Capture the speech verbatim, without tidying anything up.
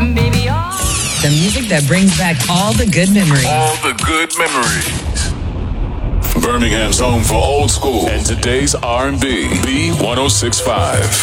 Baby, all the music that brings back all the good memories. All the good memories. Birmingham's home for old school and today's R and B. B one oh six point five.